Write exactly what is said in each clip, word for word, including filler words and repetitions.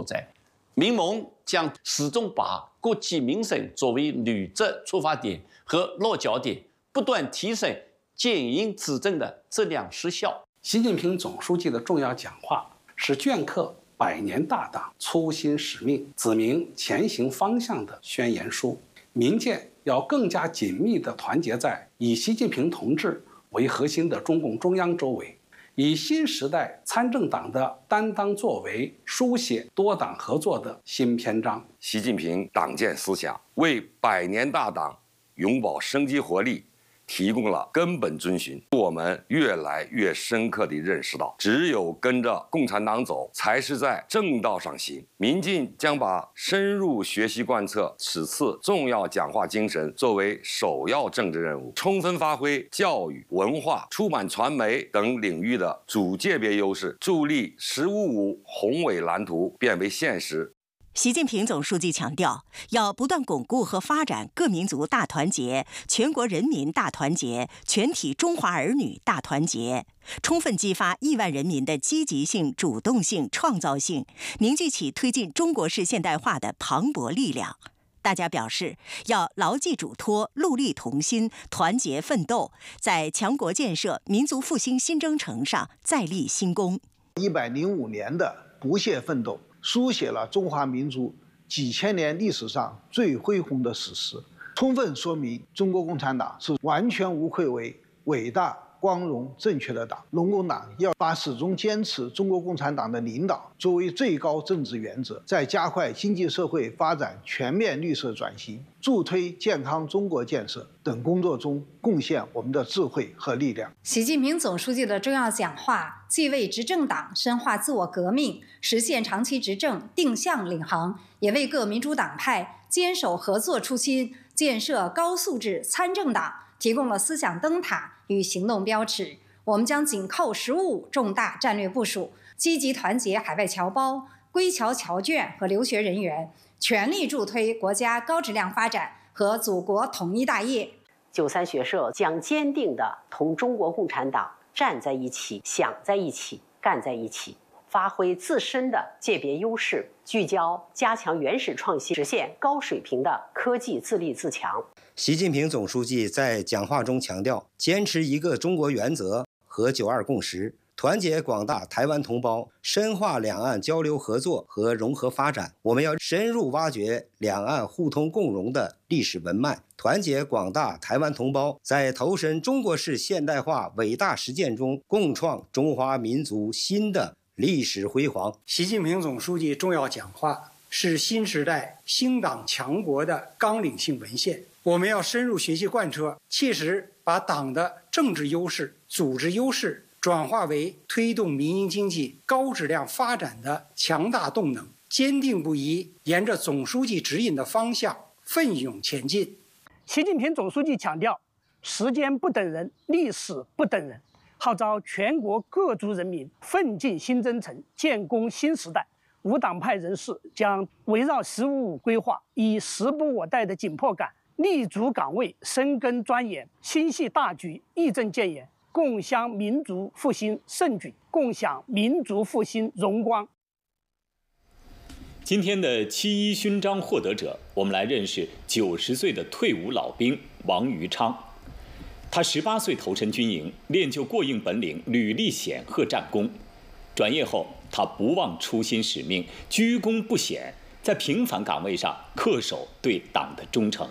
所在。民盟将始终把国计民生作为履职出发点和落脚点，不断提升建营执政的质量实效。 习近平总书记的重要讲话是镌刻百年大党初心使命、指明前行方向的宣言书。民间要更加紧密地团结在以习近平同志为核心的中共中央周围，以新时代参政党的担当作为，书写多党合作的新篇章。 习近平党建思想为百年大党永葆生机活力提供了根本遵循。我们越来越深刻地认识到，只有跟着共产党走，才是在正道上行。民进将把深入学习贯彻此次重要讲话精神作为首要政治任务，充分发挥教育、文化、出版传媒等领域的主界别优势，助力“十五五”宏伟蓝图变为现实。 习近平总书记强调，要不断巩固和发展各民族大团结、全国人民大团结、全体中华儿女大团结，充分激发亿万人民的积极性、主动性、创造性，凝聚起推进中国式现代化的磅礴力量。大家表示，要牢记嘱托，戮力同心，团结奋斗，在强国建设、民族复兴新征程上再立新功。 一百零五年的不懈奋斗，书写了中华民族几千年历史上最恢宏的史实，充分说明中国共产党是完全无愧为伟大、光荣、正确的党。龙共党要把始终坚持中国共产党的领导作为最高政治原则，在加快经济社会发展全面绿色转型、助推健康中国建设等工作中贡献我们的智慧和力量。 习近平总书记的重要讲话，既为执政党深化自我革命、实现长期执政定向领航，也为各民主党派坚守合作初心、建设高素质参政党提供了思想灯塔与行动标尺。我们将紧扣“十五五”重大战略部署，积极团结海外侨胞、归侨侨眷和留学人员，全力助推国家高质量发展和祖国统一大业。 九三学社将坚定地同中国共产党站在一起、想在一起、干在一起，发挥自身的界别优势，聚焦加强原始创新，实现高水平的科技自立自强。 习近平总书记在讲话中强调，坚持一个中国原则和九二共识，团结广大台湾同胞，深化两岸交流合作和融合发展。我们要深入挖掘两岸互通共荣的历史文脉，团结广大台湾同胞，在投身中国式现代化伟大实践中，共创中华民族新的历史辉煌。 习近平总书记重要讲话是新时代兴党强国的纲领性文献。我们要深入学习贯彻，切实把党的政治优势、组织优势转化为推动民营经济高质量发展的强大动能，坚定不移沿着总书记指引的方向奋勇前进。 习近平总书记强调，时间不等人，历史不等人，号召全国各族人民奋进新征程，建功新时代。无党派人士将围绕“十五五”规划，以时不我待的紧迫感，立足岗位，深耕钻研，心系大局，义正谏言，共襄民族复兴盛举，共享民族复兴荣光。 今天的七一勋章获得者，我们来认识九十岁的退伍老兵王于昌。他十八岁投身军营，练就过硬本领，屡立显赫战功。转业后，他不忘初心使命，居功不显，在平凡岗位上恪守对党的忠诚。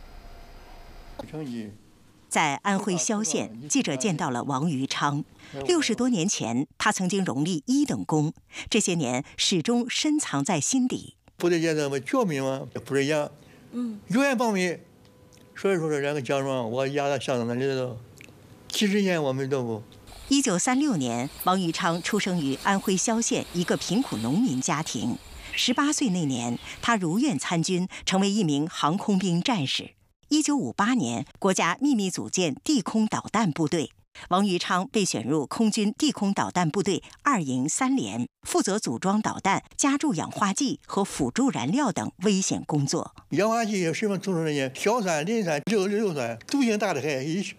在安徽萧县，记者见到了王于昌。六十多年前，他曾经荣立一等功，这些年始终深藏在心底。 部队建设嘛，教民嘛，不是一样，嗯，永远保密。所以说这两个奖状，我压在箱子那里头，几十年我没动过。 一九三六年，王于昌出生于安徽萧县一个贫苦农民家庭。十八岁那年，他如愿参军，成为一名航空兵战士。一九五八年，国家秘密组建地空导弹部队，王于昌被选入空军地空导弹部队二营三连，负责组装导弹、加注氧化剂和辅助燃料等危险工作。 氧化剂有什么组成人员？硝酸、磷酸、硫硫酸，毒性大的很，